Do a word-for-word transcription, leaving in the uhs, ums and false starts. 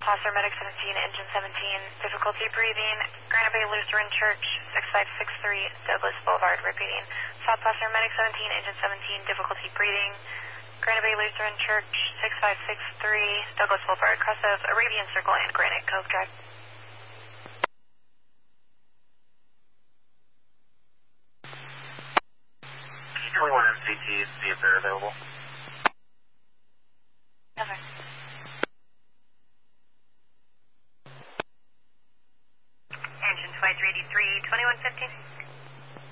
Placer Medic seventeen, Engine seventeen, difficulty breathing, Granite Bay Lutheran Church, six five six three, Douglas Boulevard, repeating. South Placer Medic seventeen, Engine seventeen, difficulty breathing, Granite Bay Lutheran Church, six five six three, Douglas Boulevard, cross of Arabian Circle and Granite Cove Drive. twenty-one M C T, see if they're available. Over. Engine flight three eighty-three, twenty-one fifteen.